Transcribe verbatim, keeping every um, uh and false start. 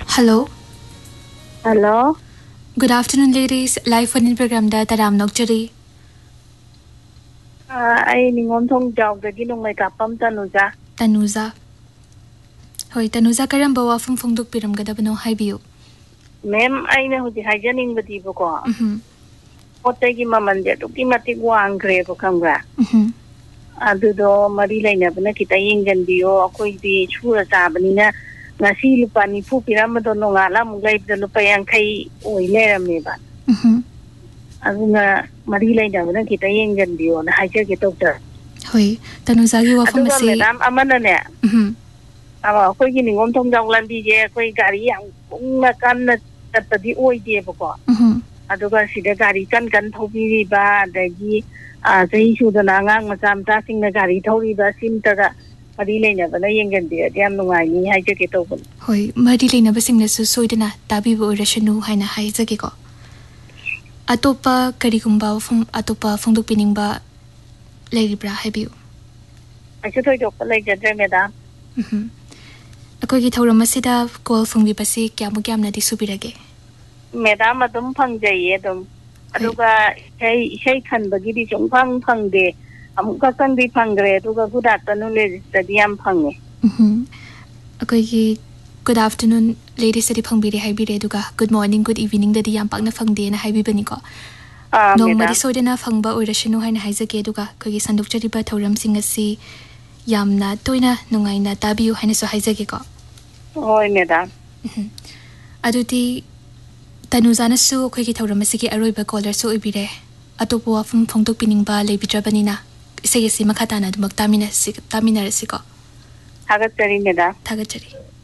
Hello. Hello. Good afternoon, ladies. Live phone in program da Taram Nokchari. Uh, I ningom thong jog the ginong may kapam Tanuja. Tanuja. Hoy, Tanuja karamba wafung fungduk piram gada bano haibiyo. Ma'am, I know the hygienic with you go. Mhm. What take him a man to give a tick one grave or congra. Mhm. Adudo, Marila Nabanakita Ingan Dio, Koi be Chura Sabanina, Nasi Lupani Pupiramado no alam, like the Lupayan Kai or Leramiba. Mhm. Aduna Marila Nabanakita Ingan Dio, the hijack doctor. Hoy, Tanuja gi wafung Aduga, masi. Madam Amanane. Mhm. Ako'y giningom tong dawlan di je ako'y gari yang kung nakan na tatadi oy di bako. Mhm. Aduga sida gari kan kan thobi ba dagi a sei su da nang macam ta sing na gari thobi ba sim taga padi le na ba na yengan di yam nungai ni hai je ke to bun. Hoy, madi leina basing na su soidana tabi bo rashanu haina hai jage ko. Atopa karigumba wafung atopa fungduk pining ba lairibra haibiyo. Acho thoi dok lai jadre madam. Mhm. Akogi thauram masida call fungbi basi kyamu kyamna di subirage. Madam adum phang jai adum. Aduga sei sei khan bagi di chong phang phang de amuka kan di phang gre aduga good afternoon le stadium phang ne. Mhm. Akogi good afternoon ladies sadi phangbire haibire duga good morning good evening dadi yam pakna phangde na haibibani ko. Ah Nong madam. madi soidana phangba oirashanu haina haijage duga kogi sandukchariba thauram sing asi yamna toina nungaina tabiu haina so haijage ko. Oi madam. Aduti Tanujana su kogi thauram asigi aroiba caller so ibire. Atopo wafum phongdok piningba leibidrabanina isegi si makhatana dumak tamina si tamina rasiko. Thagat kari madam. Thagachari.